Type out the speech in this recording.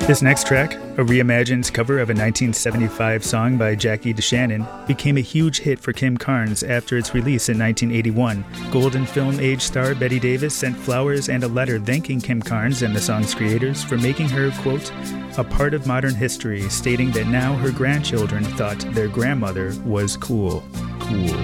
This next track, a reimagined cover of a 1975 song by Jackie DeShannon, became a huge hit for Kim Carnes after its release in 1981. Golden Film Age star Bette Davis sent flowers and a letter thanking Kim Carnes and the song's creators for making her, quote, a part of modern history, stating that now her grandchildren thought their grandmother was cool. Cool.